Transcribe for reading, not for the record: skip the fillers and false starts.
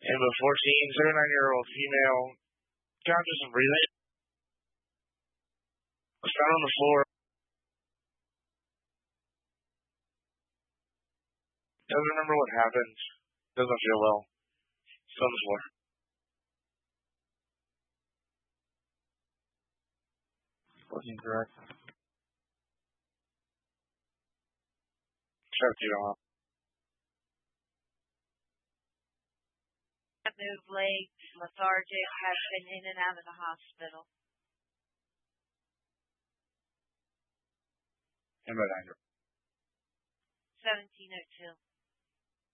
And the 39-year-old female, conscious and breathing, was found on the floor. Doesn't remember what happened. Doesn't feel well. She's on the floor. Incorrect. Check you on. Moved legs, lethargic, has been in and out of the hospital. And about 1702.